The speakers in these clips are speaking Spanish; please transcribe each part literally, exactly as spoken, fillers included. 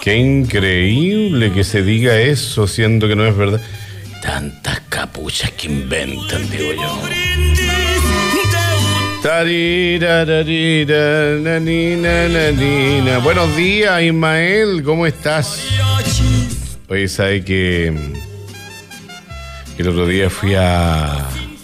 Qué increíble que se diga eso, siendo que no es verdad. Tantas capuchas que inventan, digo yo. Buenos días, Ismael, ¿cómo estás? Oye, ¿sabe que el otro día fui a...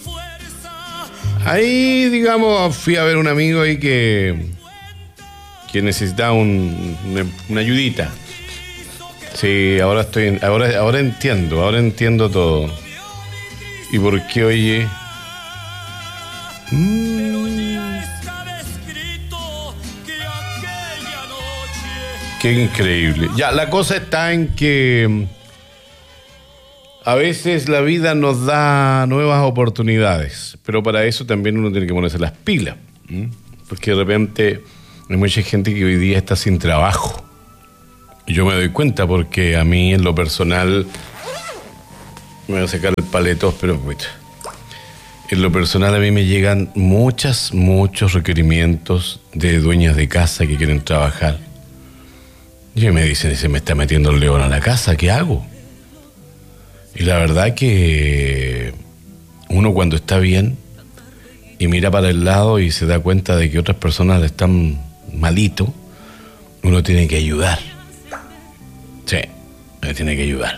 Ahí, digamos, fui a ver un amigo ahí que... que necesitaba un, una, una ayudita. Sí, ahora estoy... Ahora, ahora entiendo, ahora entiendo todo. ¿Y por qué, oye? Mm. Qué increíble. Ya, la cosa está en que a veces la vida nos da nuevas oportunidades, pero para eso también uno tiene que ponerse las pilas, ¿m? Porque de repente hay mucha gente que hoy día está sin trabajo. Y yo me doy cuenta porque a mí en lo personal, me voy a sacar el paletos, pero pues, en lo personal a mí me llegan muchas, muchos requerimientos de dueñas de casa que quieren trabajar. Y me dicen, se me está metiendo el león a la casa, ¿qué hago? Y la verdad que uno cuando está bien y mira para el lado y se da cuenta de que otras personas están malito, uno tiene que ayudar. Sí, uno tiene que ayudar.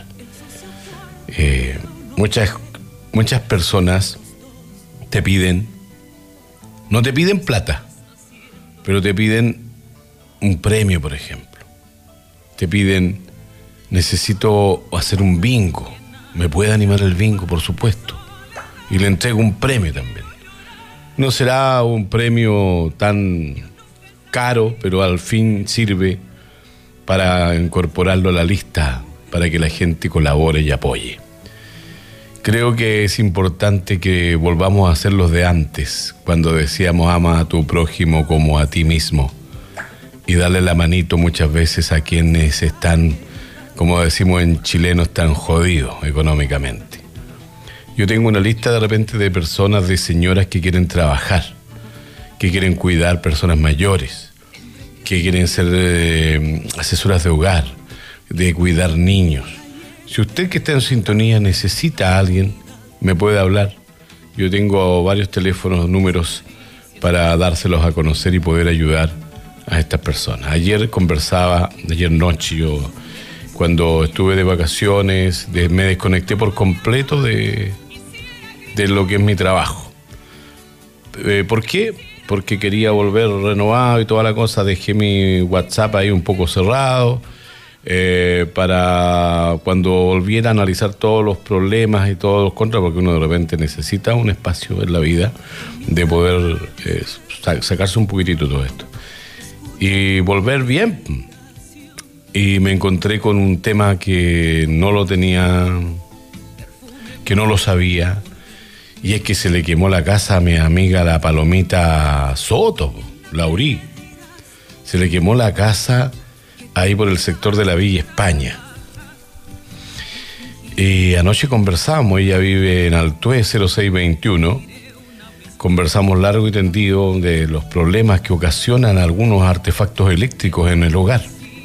Eh, muchas, muchas personas te piden, no te piden plata, pero te piden un premio, por ejemplo. Te piden, necesito hacer un bingo. ¿Me puede animar el bingo? Por supuesto. Y le entrego un premio también. No será un premio tan caro, pero al fin sirve para incorporarlo a la lista, para que la gente colabore y apoye. Creo que es importante que volvamos a hacer los de antes, cuando decíamos ama a tu prójimo como a ti mismo. Y darle la manito muchas veces a quienes están, como decimos en chileno, están jodidos económicamente. Yo tengo una lista de repente de personas, de señoras que quieren trabajar, que quieren cuidar personas mayores, que quieren ser eh, asesoras de hogar, de cuidar niños. Si usted que está en sintonía necesita a alguien, me puede hablar. Yo tengo varios teléfonos, números para dárselos a conocer y poder ayudar a estas personas. Ayer conversaba, ayer noche yo, cuando estuve de vacaciones, de, me desconecté por completo de, de lo que es mi trabajo. Eh, ¿Por qué? Porque quería volver renovado y toda la cosa. Dejé mi WhatsApp ahí un poco cerrado, eh, para cuando volviera a analizar todos los problemas y todos los contras, porque uno de repente necesita un espacio en la vida de poder eh, sacarse un poquitito de todo esto. Y volver bien. Y me encontré con un tema que no lo tenía, que no lo sabía, y es que se le quemó la casa a mi amiga la Palomita Soto, Laurí. Se le quemó la casa ahí por el sector de la Villa España. Y anoche conversamos, ella vive en Altué cero seis veintiuno. Conversamos largo y tendido de los problemas que ocasionan algunos artefactos eléctricos en el hogar.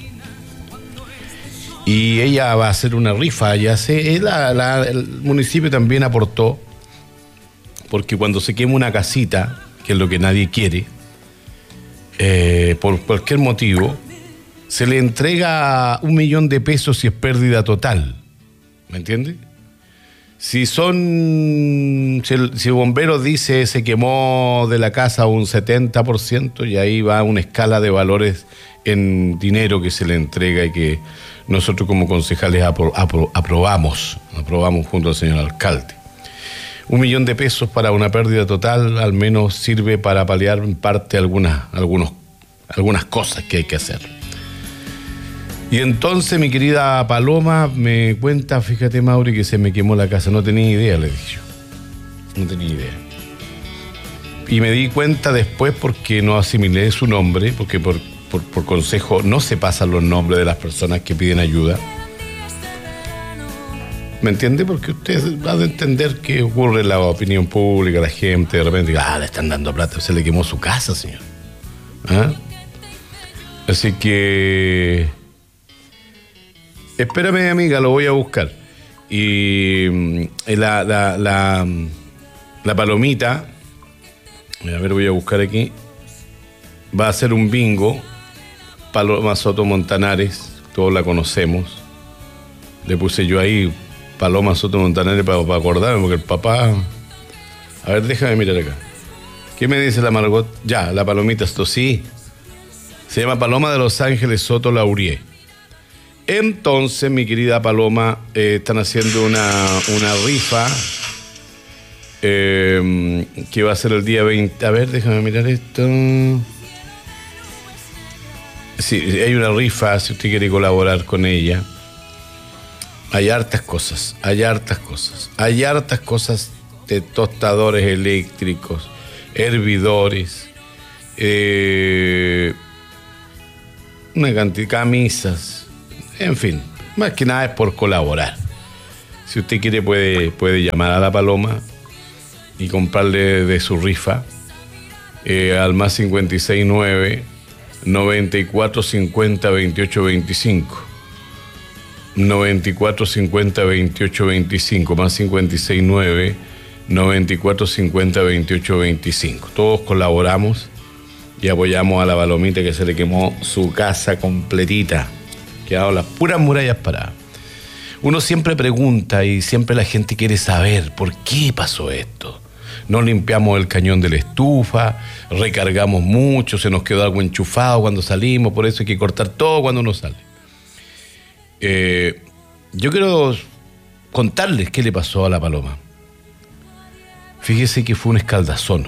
Y ella va a hacer una rifa, ya sé, la, la, el municipio también aportó, porque cuando se quema una casita, que es lo que nadie quiere, eh, por cualquier motivo, se le entrega un millón de pesos si es pérdida total. ¿Me entiende? Si son, si el, si el bombero dice se quemó de la casa un setenta por ciento, y ahí va una escala de valores en dinero que se le entrega y que nosotros como concejales apro, apro, aprobamos, aprobamos junto al señor alcalde. Un millón de pesos para una pérdida total al menos sirve para paliar en parte algunas, algunos, algunas cosas que hay que hacer. Y entonces mi querida Paloma me cuenta, fíjate Mauri, que se me quemó la casa. No tenía idea, le dije yo. No tenía idea. Y me di cuenta después porque no asimilé su nombre, porque por, por, por consejo no se pasan los nombres de las personas que piden ayuda. ¿Me entiende? Porque usted va a entender qué ocurre en la opinión pública, la gente de repente diga, ah, le están dando plata, se le quemó su casa, señor. ¿Ah? Así que Espérame, amiga, lo voy a buscar. Y mm, la, la, la, la palomita, a ver, voy a buscar aquí, va a hacer un bingo. Paloma Soto Montanares, todos la conocemos. Le puse yo ahí Paloma Soto Montanares para, para acordarme, porque el papá... A ver, déjame mirar acá. ¿Qué me dice la Margot? Ya, la palomita, esto sí. Se llama Paloma de Los Ángeles Soto Laurier. Entonces, mi querida Paloma, eh, están haciendo una, una rifa eh, que va a ser el día veinte. A ver, déjame mirar esto. Sí, hay una rifa, si usted quiere colaborar con ella. Hay hartas cosas, hay hartas cosas. Hay hartas cosas de tostadores eléctricos, hervidores, eh, una cantidad de camisas, en fin, más que nada es por colaborar. Si usted quiere puede, puede llamar a la Paloma y comprarle de su rifa eh, al más cincuenta y seis nueve noventa y cuatro cincuenta veintiocho veinticinco. noventa y cuatro cincuenta veintiocho veinticinco, más cincuenta y seis nueve noventa y cuatro cincuenta veintiocho veinticinco. Todos colaboramos y apoyamos a la Palomita, que se le quemó su casa completita. Quedaron las puras murallas paradas. Uno siempre pregunta y siempre la gente quiere saber por qué pasó esto. No limpiamos el cañón de la estufa, recargamos mucho, se nos quedó algo enchufado cuando salimos, por eso hay que cortar todo cuando uno sale. Eh, yo quiero contarles qué le pasó a la Paloma. Fíjese que fue un escaldazono.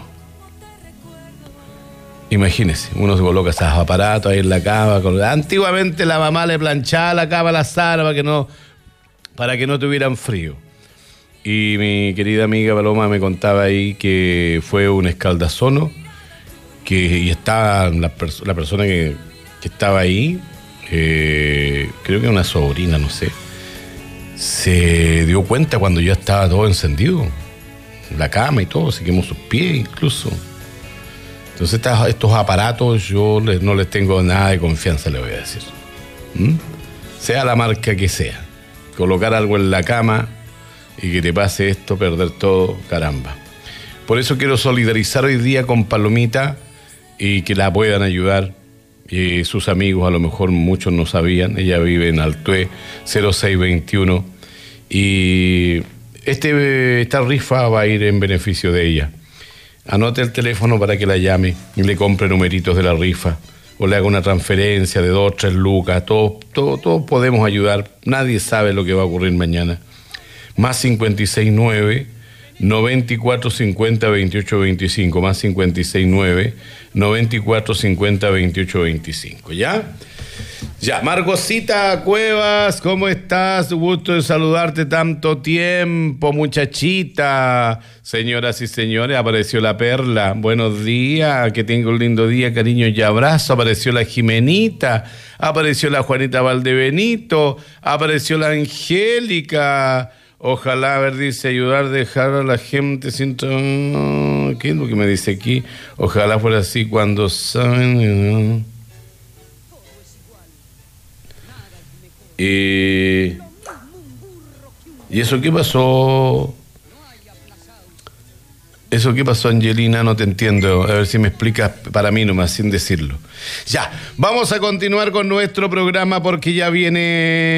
Imagínese, uno se coloca esos aparatos ahí en la cama. Antiguamente la mamá le planchaba la cama a la sala para que no, para que no tuvieran frío. Y mi querida amiga Paloma me contaba ahí que fue un escaldazono, que y estaba la, pers- la persona que, que estaba ahí, eh, creo que una sobrina, no sé, se dio cuenta cuando ya estaba todo encendido, la cama y todo, se quemó sus pies incluso. Entonces estas, estos aparatos yo les, no les tengo nada de confianza, le voy a decir. ¿Mm? Sea la marca que sea, colocar algo en la cama y que te pase esto, perder todo, caramba. Por eso quiero solidarizar hoy día con Palomita y que la puedan ayudar. Y sus amigos, a lo mejor muchos no sabían, ella vive en Altué, cero seis veintiuno, y este, esta rifa va a ir en beneficio de ella. Anote el teléfono para que la llame y le compre numeritos de la rifa, o le haga una transferencia de dos, tres lucas. Todos, todos, todos podemos ayudar, nadie sabe lo que va a ocurrir mañana. Más cincuenta y seis nueve noventa y cuatro cincuenta veintiocho veinticinco, más cincuenta y seis nueve noventa y cuatro cincuenta veintiocho veinticinco. ¿Ya? Ya, Margosita Cuevas, ¿cómo estás? Gusto de saludarte tanto tiempo, muchachita. Señoras y señores, apareció la Perla. Buenos días, que tenga un lindo día, cariño y abrazo. Apareció la Jimenita, apareció la Juanita Valdebenito, apareció la Angélica. Ojalá, a ver, dice, ayudar a dejar a la gente sin... ¿Qué es lo que me dice aquí? Ojalá fuera así cuando saben... Eh, ¿Y eso qué pasó? ¿Eso qué pasó, Angelina? No te entiendo. A ver si me explicas para mí nomás, sin decirlo. Ya, vamos a continuar con nuestro programa porque ya viene...